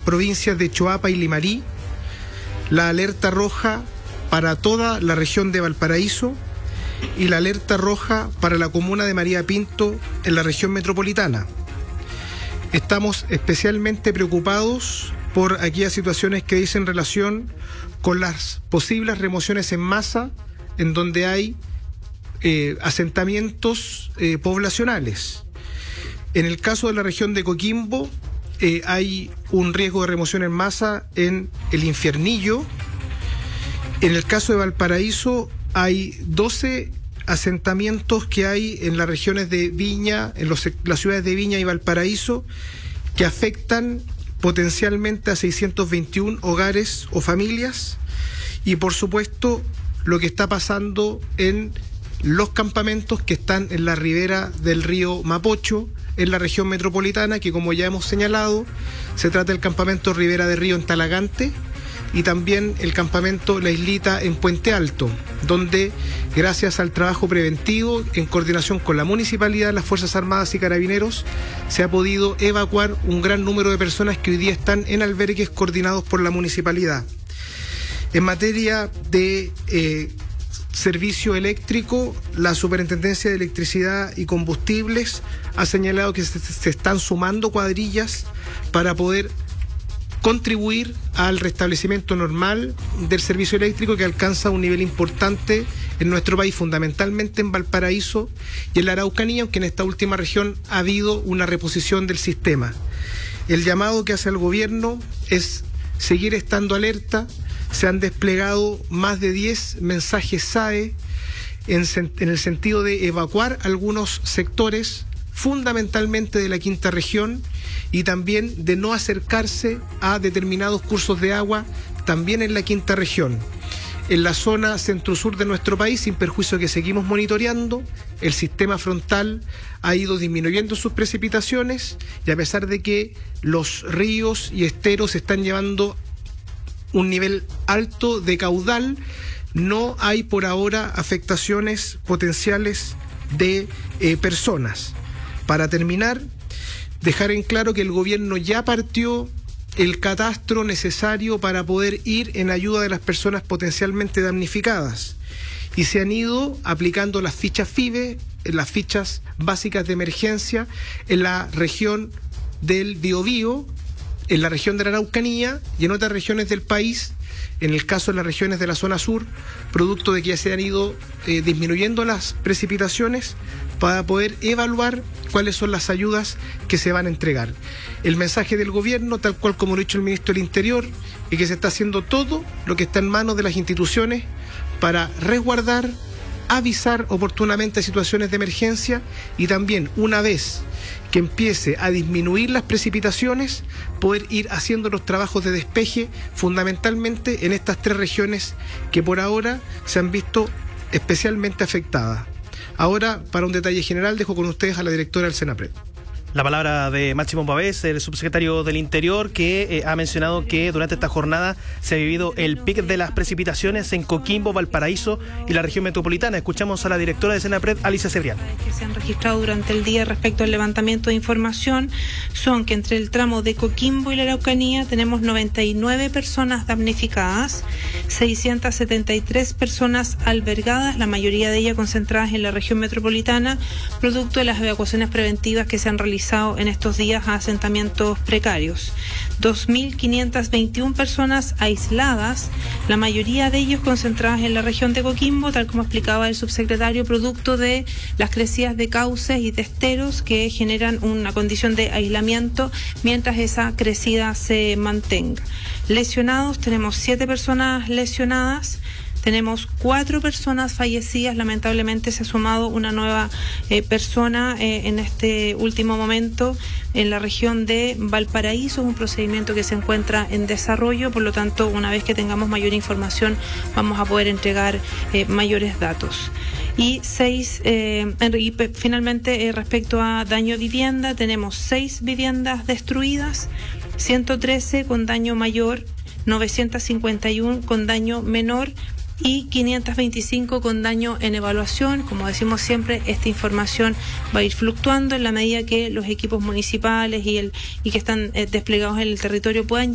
provincias de Choapa y Limarí, la alerta roja para toda la región de Valparaíso y la alerta roja para la comuna de María Pinto en la región metropolitana. Estamos especialmente preocupados por aquellas situaciones que dicen relación con las posibles remociones en masa en donde hay asentamientos poblacionales. En el caso de la región de Coquimbo hay un riesgo de remoción en masa en el Infiernillo. En el caso de Valparaíso hay 12 asentamientos que hay en las regiones de Viña, en las ciudades de Viña y Valparaíso, que afectan potencialmente a 621 hogares o familias, y por supuesto lo que está pasando en los campamentos que están en la ribera del río Mapocho, en la región metropolitana, que como ya hemos señalado, se trata del campamento Ribera de Río en Talagante y también el campamento La Islita en Puente Alto, donde gracias al trabajo preventivo en coordinación con la municipalidad, las Fuerzas Armadas y Carabineros, se ha podido evacuar un gran número de personas que hoy día están en albergues coordinados por la municipalidad. En materia de servicio eléctrico, la Superintendencia de Electricidad y Combustibles ha señalado que se están sumando cuadrillas para poder contribuir al restablecimiento normal del servicio eléctrico, que alcanza un nivel importante en nuestro país, fundamentalmente en Valparaíso y en la Araucanía, aunque en esta última región ha habido una reposición del sistema. El llamado que hace el gobierno es seguir estando alerta. Se han desplegado más de 10 mensajes SAE en el sentido de evacuar algunos sectores, fundamentalmente de la quinta región, y también de no acercarse a determinados cursos de agua, también en la quinta región. En la zona centro-sur de nuestro país, sin perjuicio que seguimos monitoreando, el sistema frontal ha ido disminuyendo sus precipitaciones, y a pesar de que los ríos y esteros están llevando un nivel alto de caudal, no hay por ahora afectaciones potenciales de personas. Para terminar, dejar en claro que el gobierno ya partió el catastro necesario para poder ir en ayuda de las personas potencialmente damnificadas, y se han ido aplicando las fichas FIBE, las fichas básicas de emergencia, en la región del Biobío, en la región de la Araucanía y en otras regiones del país, en el caso de las regiones de la zona sur, producto de que ya se han ido disminuyendo las precipitaciones, para poder evaluar cuáles son las ayudas que se van a entregar. El mensaje del gobierno, tal cual como lo ha dicho el ministro del Interior, es que se está haciendo todo lo que está en manos de las instituciones para resguardar, avisar oportunamente situaciones de emergencia, y también, una vez que empiece a disminuir las precipitaciones, poder ir haciendo los trabajos de despeje, fundamentalmente en estas 3 regiones que por ahora se han visto especialmente afectadas. Ahora, para un detalle general, dejo con ustedes a la directora del Senapred. La palabra de Máximo Pavés, el subsecretario del Interior, que ha mencionado que durante esta jornada se ha vivido el pic de las precipitaciones en Coquimbo, Valparaíso y la región metropolitana. Escuchamos a la directora de Senapred, Alicia Cebrián. Que se han registrado durante el día respecto al levantamiento de información son que entre el tramo de Coquimbo y la Araucanía tenemos 99 personas damnificadas, 673 personas albergadas, la mayoría de ellas concentradas en la región metropolitana, producto de las evacuaciones preventivas que se han realizado en estos días a asentamientos precarios. 2.521 personas aisladas, la mayoría de ellos concentradas en la región de Coquimbo, tal como explicaba el subsecretario, producto de las crecidas de cauces y de esteros que generan una condición de aislamiento mientras esa crecida se mantenga. Lesionados, tenemos 7 personas lesionadas. Tenemos 4 personas fallecidas, lamentablemente se ha sumado una nueva persona en este último momento en la región de Valparaíso, un procedimiento que se encuentra en desarrollo, por lo tanto, una vez que tengamos mayor información vamos a poder entregar mayores datos. Y finalmente, respecto a daño a vivienda, tenemos 6 viviendas destruidas, 113 con daño mayor, 951 con daño menor y 525 con daño en evaluación. Como decimos siempre, esta información va a ir fluctuando en la medida que los equipos municipales y que están desplegados en el territorio puedan